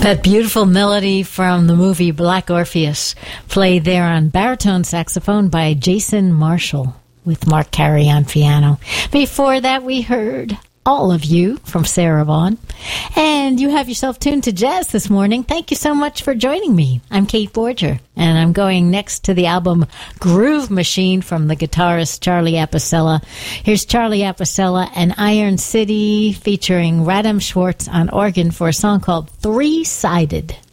That beautiful melody from the movie Black Orpheus, played there on baritone saxophone by Jason Marshall with Mark Carey on piano. Before that, we heard All of You from Sarah Vaughan. And you have yourself tuned to jazz this morning. Thank you so much for joining me. I'm Kate Borger, and I'm going next to the album Groove Machine from the guitarist Charlie Apicella. Here's Charlie Apicella and Iron City featuring Radam Schwartz on organ for a song called Three-Sided.